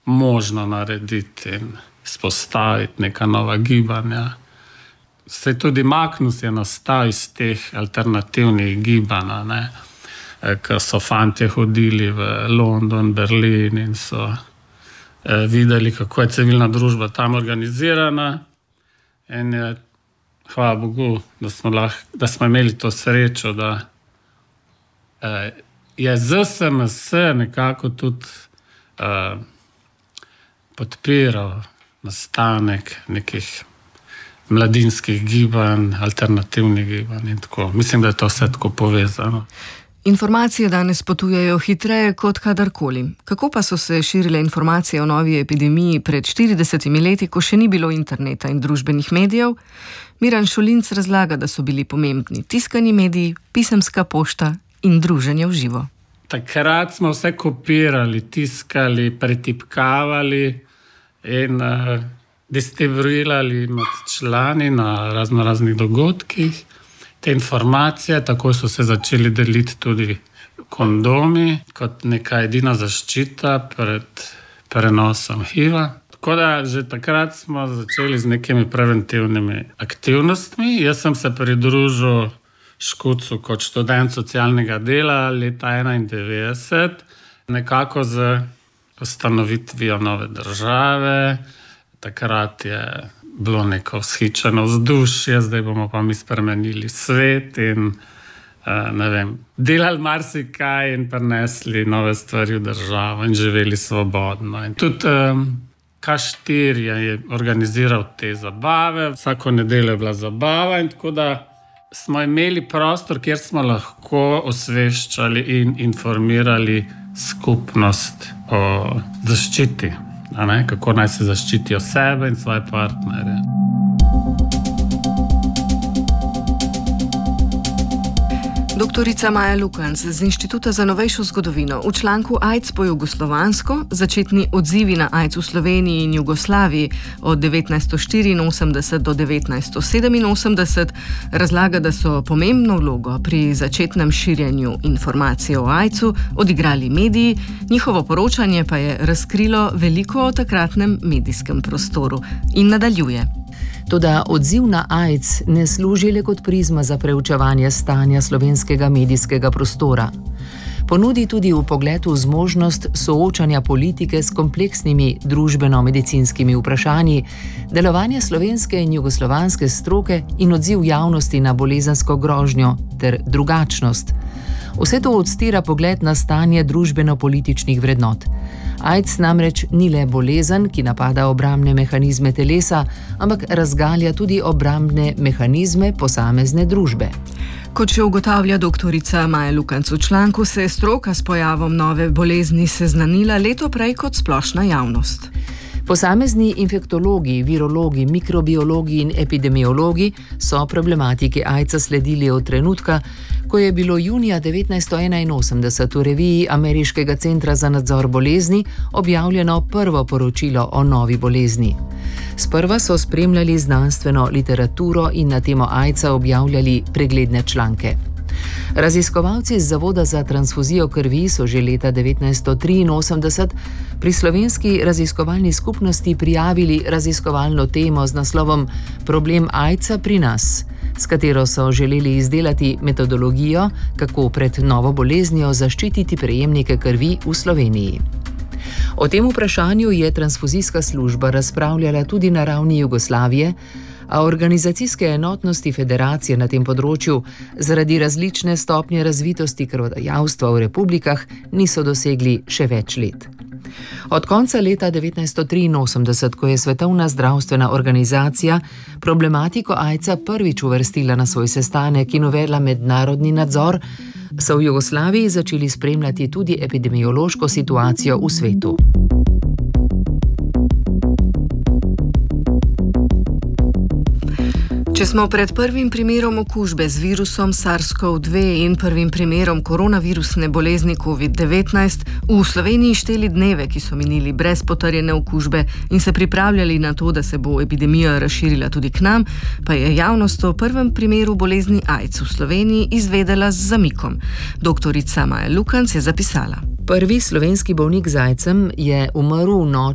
možno narediti in spostaviti neka nova gibanja. Se tudi Magnus je nastal iz teh alternativnih gibanj, ko so fantje hodili v London, Berlin in so videli, kako je civilna družba tam organizirana. In je, hvala Bogu, da smo imeli to srečo, da je ZSMS nekako tudi podpiral nastanek nekih mladinskih gibanj, alternativnih gibanj in tako. Mislim, da je to vse tako povezano. Informacije danes potujejo hitreje kot kadarkoli. Kako pa so se širile informacije o novi epidemiji pred 40 leti, ko še ni bilo interneta in družbenih medijev? Miran Šulinc razlaga, da so bili pomembni tiskani mediji, pisemska pošta in druženje v živo. Takrat smo vse kopirali, tiskali, pretipkavali in distribuirali med člani na raznih dogodkih. Te informacije, tako so se začeli deliti tudi kondomi kot neka edina zaščita pred prenosom HIV-a. Tako da že takrat smo začeli z nekimi preventivnimi aktivnostmi. Jaz sem se pridružil Škucu kot študent socialnega dela leta 1991, nekako z ustanovitvijo nove države. Takrat je bilo neko vzhičeno vzdušje, zdaj bomo pa mi spremenili svet in delali marsikaj in prinesli nove stvari v državo in živeli svobodno. In tudi K4 je organiziral te zabave, vsako nedeljo je bila zabava in tako da smo imeli prostor, kjer smo lahko osveščali in informirali skupnost o zaščiti. Kako naj se zaščitijo sebe in svoje partnerje. Doktorica Maja Lukanc z Inštituta za novejšo zgodovino v članku AIDS po jugoslovansko, začetni odzivi na AIDS v Sloveniji in Jugoslaviji od 1984 do 1987 razlaga, da so pomembno vlogo pri začetnem širjenju informacij o AIDS-u odigrali mediji, njihovo poročanje pa je razkrilo veliko o takratnem medijskem prostoru in nadaljuje. Toda odziv na AIDS ne služi le kot prizma za preučevanje stanja slovenskega medijskega prostora. Ponudi tudi vpogled v zmožnost soočanja politike s kompleksnimi družbeno-medicinskimi vprašanji, delovanje slovenske in jugoslovanske stroke in odziv javnosti na bolezensko grožnjo ter drugačnost. Vse to odstira pogled na stanje družbeno-političnih vrednot. AIDS namreč ni le bolezen, ki napada obrambne mehanizme telesa, ampak razgalja tudi obrambne mehanizme posamezne družbe. Kot še ugotavlja doktorica Maja Lukanc v članku, se je stroka s pojavom nove bolezni seznanila leto prej kot splošna javnost. Posamezni infektologi, virologi, mikrobiologi in epidemiologi so problematiki AIDS-a sledili od trenutka, ko je bilo junija 1981 v reviji Ameriškega centra za nadzor bolezni objavljeno prvo poročilo o novi bolezni. Sprva so spremljali znanstveno literaturo in na temo AIDS-a objavljali pregledne članke. Raziskovalci z Zavoda za transfuzijo krvi so že leta 1983 pri slovenski raziskovalni skupnosti prijavili raziskovalno temo z naslovom Problem AIDS-a pri nas, s katero so želeli izdelati metodologijo, kako pred novo boleznijo zaščititi prejemnike krvi v Sloveniji. O tem vprašanju je transfuzijska služba razpravljala tudi na ravni Jugoslavije, a organizacijske enotnosti federacije na tem področju zaradi različne stopnje razvitosti krvodajalstva v republikah niso dosegli še več let. Od konca leta 1983, ko je Svetovna zdravstvena organizacija problematiko AIDS-a prvič uvrstila na svoj sestanek in uvedla mednarodni nadzor, so v Jugoslaviji začeli spremljati tudi epidemiološko situacijo v svetu. Če smo pred prvim primerom okužbe z virusom SARS-CoV-2 in prvim primerom koronavirusne bolezni COVID-19 v Sloveniji šteli dneve, ki so minili brez potrjene okužbe in se pripravljali na to, da se bo epidemija razširila tudi k nam, pa je javnost o prvem primeru bolezni AIDS v Sloveniji izvedela z zamikom. Doktorica Maja Lukanc je zapisala. Prvi slovenski bolnik z AIDS-em je umrl v noči